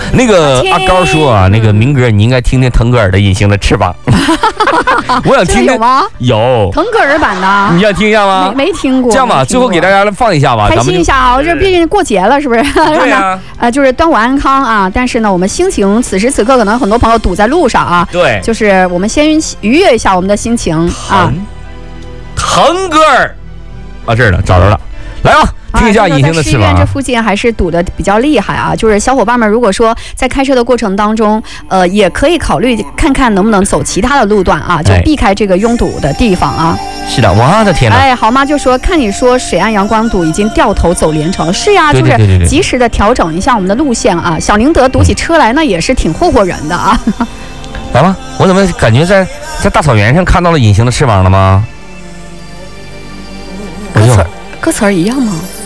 那个阿高说啊，那个明哥，你应该听听腾格尔的《隐形的翅膀》。我想听听。 有吗？ 有。 腾格尔版的。 你想听一下吗？ 没听过。 这样吧，最后给大家放一下吧， 开心一下啊！这毕竟过节了，是不是？ 对呀。 就是端午安康啊！但是呢，我们心情此时此刻可能很多朋友堵在路上啊。 对。 就是我们先愉悦一下我们的心情啊。 腾格尔啊，这儿呢，找着了，来吧。听一下隐形的翅膀。 这附近还是堵得比较厉害啊！就是小伙伴们，如果说在开车的过程当中，也可以考虑看看能不能走其他的路段啊，就避开这个拥堵的地方啊。 是的，我的天哪！ 哎，好妈就说，看你说水岸阳光堵已经掉头走连城，是呀，就是及时的调整一下我们的路线啊。小宁德堵起车来，那也是挺霍霍人的啊。 来吧，我怎么感觉在大草原上看到了隐形的翅膀了吗？ 歌词儿一样吗？